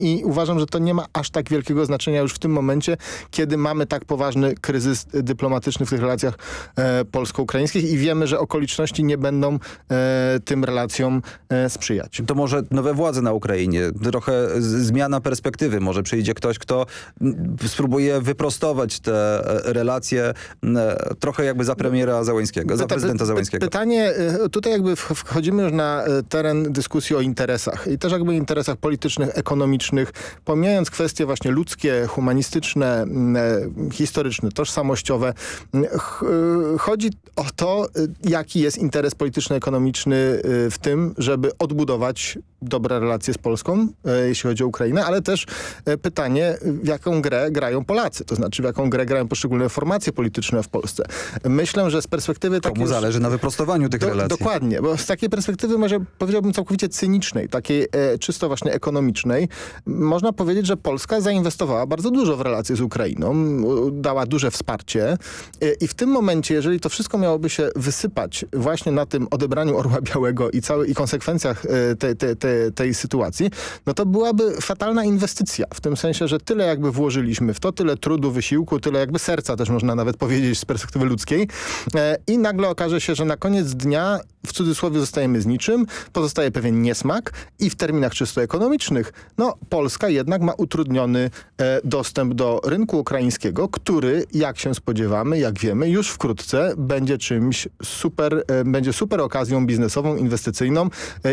i uważam, że to nie ma aż tak wielkiego znaczenia już w tym momencie, kiedy mamy tak poważny kryzys dyplomatyczny w tych relacjach polsko-ukraińskich i wiemy, że okoliczności nie będą tym relacjom sprzyjać. To może nowe władze na Ukrainie, trochę zmiana perspektywy. Może przyjdzie ktoś, kto spróbuje wyprostować te relacje trochę jakby za premiera Zełenskiego, za prezydenta Zełenskiego. Pytanie, tutaj jakby wchodzimy już na teren dyskusji o interesach i też jakby interesach politycznych, ekonomicznych, pomijając kwestie właśnie ludzkie, humanistyczne, historyczne, tożsamościowe. Chodzi o to, jaki jest interes polityczno-ekonomiczny w tym, żeby odbudować dobre relacje z Polską, jeśli chodzi o Ukrainę, ale też pytanie, w jaką grę grają Polacy, to znaczy w jaką grę grają poszczególne formacje polityczne w Polsce. Myślę, że z perspektywy takiej... Komu zależy na wyprostowaniu tych relacji. Dokładnie, bo z takiej perspektywy może powiedziałbym całkowicie cynicznej, takiej czysto właśnie ekonomicznej, można powiedzieć, że Polska zainwestowała bardzo dużo w relacje z Ukrainą, dała duże wsparcie i w tym momencie, jeżeli to wszystko miałoby się wysypać właśnie na tym odebraniu Orła Białego i konsekwencjach tej sytuacji, no to byłaby fatalna inwestycja. W tym sensie, że tyle jakby włożyliśmy w to, tyle trudu, wysiłku, tyle jakby serca też można nawet powiedzieć z perspektywy ludzkiej i nagle okaże się, że na koniec dnia w cudzysłowie zostajemy z niczym, pozostaje pewien niesmak i w terminach czysto ekonomicznych, no Polska jednak ma utrudniony dostęp do rynku ukraińskiego, który, jak się spodziewamy, jak wiemy, już wkrótce będzie czymś super, będzie super okazją biznesową, inwestycyjną,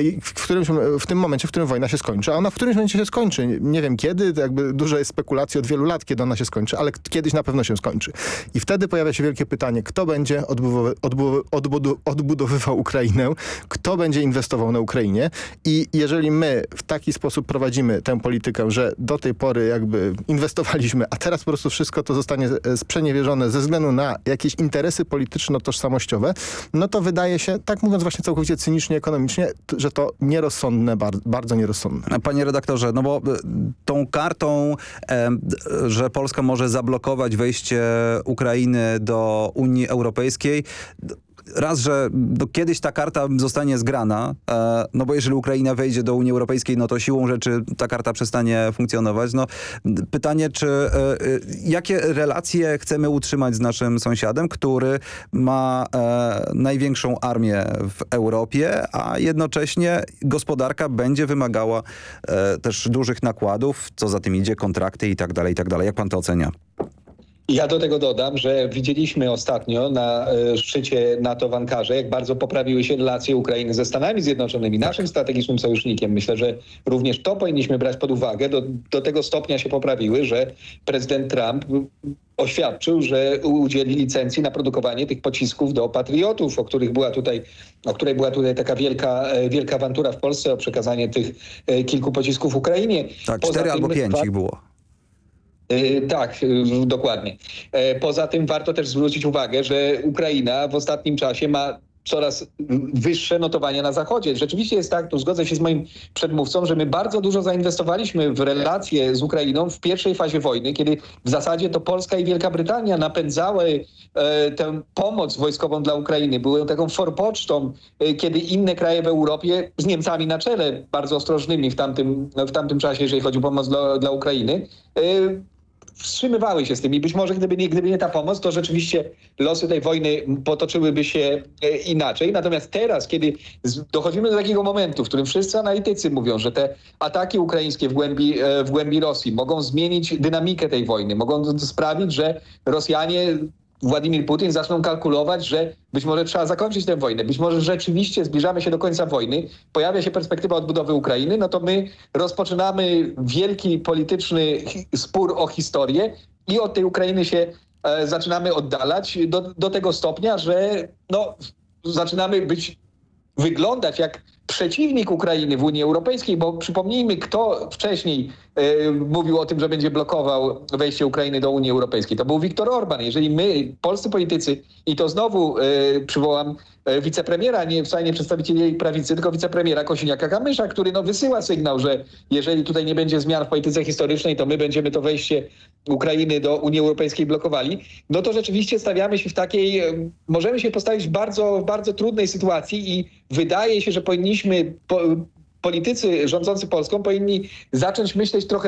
w tym momencie, w którym wojna się skończy. A ona w którymś momencie się skończy. Nie wiem kiedy, to jakby dużo jest spekulacji od wielu lat, kiedy ona się skończy, ale kiedyś na pewno się skończy. I wtedy pojawia się wielkie pytanie, kto będzie odbudowywał Ukrainę, kto będzie inwestował na Ukrainie i jeżeli my w taki sposób prowadzimy tę politykę, że do tej pory jakby inwestowaliśmy, a teraz po prostu wszystko to zostanie sprzeniewierzone ze względu na jakieś interesy polityczno-tożsamościowe, no to wydaje się, tak mówiąc właśnie całkowicie cynicznie, ekonomicznie, że to nierozsądne, bardzo nierozsądne. Panie redaktorze, no bo tą kartą, że Polska może zablokować wejście Ukrainy do Unii Europejskiej, raz, że kiedyś ta karta zostanie zgrana, no bo jeżeli Ukraina wejdzie do Unii Europejskiej, no to siłą rzeczy ta karta przestanie funkcjonować. No, pytanie, jakie relacje chcemy utrzymać z naszym sąsiadem, który ma największą armię w Europie, a jednocześnie gospodarka będzie wymagała też dużych nakładów, co za tym idzie, kontrakty i tak dalej, i tak dalej. Jak pan to ocenia? Ja do tego dodam, że widzieliśmy ostatnio na szczycie NATO w Ankarze, jak bardzo poprawiły się relacje Ukrainy ze Stanami Zjednoczonymi, naszym strategicznym sojusznikiem. Myślę, że również to powinniśmy brać pod uwagę. Do tego stopnia się poprawiły, że prezydent Trump oświadczył, że udzieli licencji na produkowanie tych pocisków do Patriotów, o której była tutaj taka wielka awantura w Polsce o przekazanie tych kilku pocisków Ukrainie. Tak, 4 albo 5 ich było. Tak, dokładnie. Poza tym warto też zwrócić uwagę, że Ukraina w ostatnim czasie ma coraz wyższe notowania na Zachodzie. Rzeczywiście jest tak, tu zgodzę się z moim przedmówcą, że my bardzo dużo zainwestowaliśmy w relacje z Ukrainą w pierwszej fazie wojny, kiedy w zasadzie to Polska i Wielka Brytania napędzały tę pomoc wojskową dla Ukrainy. Były taką forpocztą, kiedy inne kraje w Europie, z Niemcami na czele, bardzo ostrożnymi w tamtym czasie, jeżeli chodzi o pomoc dla Ukrainy, wstrzymywały się z tym i być może gdyby nie ta pomoc, to rzeczywiście losy tej wojny potoczyłyby się inaczej. Natomiast teraz, kiedy dochodzimy do takiego momentu, w którym wszyscy analitycy mówią, że te ataki ukraińskie w głębi Rosji mogą zmienić dynamikę tej wojny, mogą sprawić, że Rosjanie, Władimir Putin zaczną kalkulować, że być może trzeba zakończyć tę wojnę, być może rzeczywiście zbliżamy się do końca wojny, pojawia się perspektywa odbudowy Ukrainy, no to my rozpoczynamy wielki polityczny spór o historię i od tej Ukrainy się zaczynamy oddalać do tego stopnia, że zaczynamy wyglądać jak przeciwnik Ukrainy w Unii Europejskiej, bo przypomnijmy, kto wcześniej mówił o tym, że będzie blokował wejście Ukrainy do Unii Europejskiej. To był Viktor Orban. Jeżeli my, polscy politycy, i to znowu przywołam wicepremiera, wcale nie przedstawicieli jej prawicy, tylko wicepremiera Kosiniaka-Kamysza, który wysyła sygnał, że jeżeli tutaj nie będzie zmian w polityce historycznej, to my będziemy to wejście Ukrainy do Unii Europejskiej blokowali, no to rzeczywiście stawiamy się w takiej, możemy się postawić w bardzo, bardzo trudnej sytuacji i wydaje się, że powinniśmy politycy rządzący Polską powinni zacząć myśleć trochę